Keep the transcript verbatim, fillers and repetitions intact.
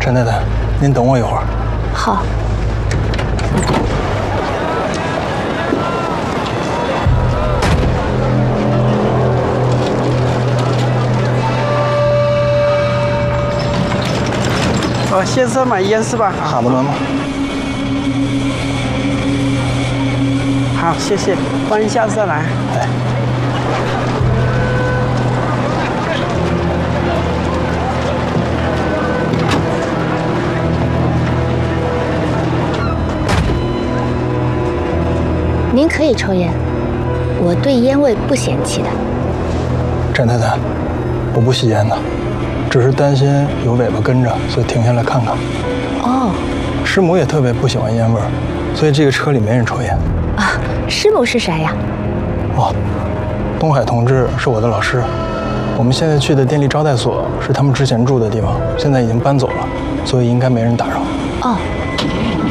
陈太太，您等我一会儿。 好。 哦，先生买烟是吧？ 卡子门吗？ 好，谢谢，欢迎下次再来。 哎。 您可以抽烟，我对烟味不嫌弃的。 陈太太，我不吸烟的，只是担心有尾巴跟着，所以停下来看看。 哦。 师母也特别不喜欢烟味儿，所以这个车里没人抽烟。 啊，师母是谁呀？ 哦，东海同志是我的老师。我们现在去的电力招待所是他们之前住的地方，现在已经搬走了，所以应该没人打扰。 哦。